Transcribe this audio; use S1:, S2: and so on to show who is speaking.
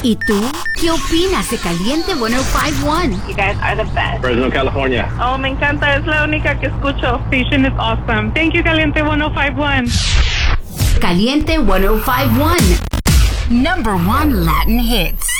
S1: ¿Y tú? ¿Qué opinas de Caliente 105.1?
S2: You guys are the best.
S3: Fresno, California.
S2: Oh, me encanta. Es la única que escucho. Station is awesome. Thank you, Caliente 105.1.
S1: Caliente 105.1. Number 1 Latin hits.